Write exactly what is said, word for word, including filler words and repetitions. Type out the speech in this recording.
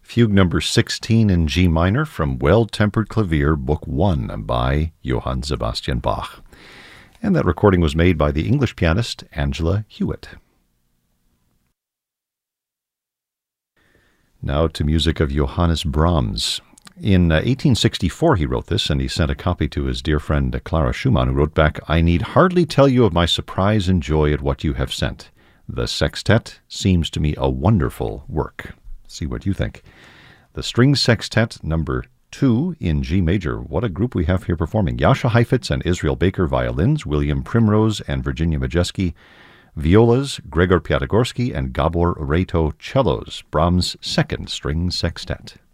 Fugue number sixteen in G minor from Well-Tempered Clavier, Book one by Johann Sebastian Bach. And that recording was made by the English pianist Angela Hewitt. Now to music of Johannes Brahms. In uh, eighteen sixty-four he wrote this, and he sent a copy to his dear friend uh, Clara Schumann, who wrote back, "I need hardly tell you of my surprise and joy at what you have sent. The sextet seems to me a wonderful work." See what you think. The String Sextet number two in G major. What a group we have here performing. Jascha Heifetz and Israel Baker violins, William Primrose and Virginia Majeski violas, Gregor Piatigorsky and Gabor Reto cellos. Brahms' second String Sextet.